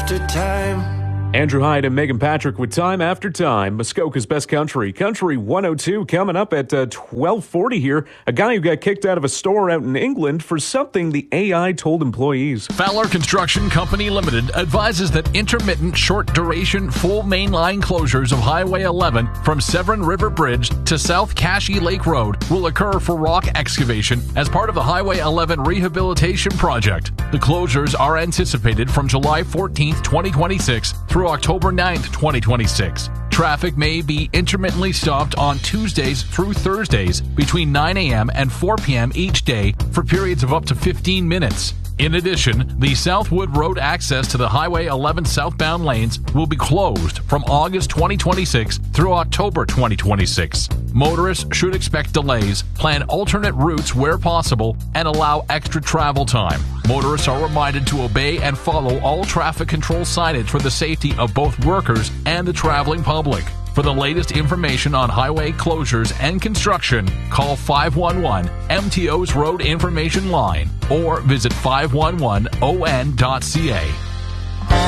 after time. Andrew Hyde and Megan Patrick with Time After Time. Muskoka's Best Country. Country 102 coming up at 12:40 here. A guy who got kicked out of a store out in England for something the AI told employees. Fowler Construction Company Limited advises that intermittent short-duration full mainline closures of Highway 11 from Severn River Bridge to South Cashie Lake Road will occur for rock excavation as part of the Highway 11 rehabilitation project. The closures are anticipated from July 14th, 2026 through October 9th, 2026. Traffic may be intermittently stopped on Tuesdays through Thursdays between 9 a.m. and 4 p.m. each day for periods of up to 15 minutes. In addition, the Southwood Road access to the Highway 11 southbound lanes will be closed from August 2026 through October 2026. Motorists should expect delays, plan alternate routes where possible, and allow extra travel time. Motorists are reminded to obey and follow all traffic control signage for the safety of both workers and the traveling public. For the latest information on highway closures and construction, call 511 MTO's Road Information Line or visit 511on.ca.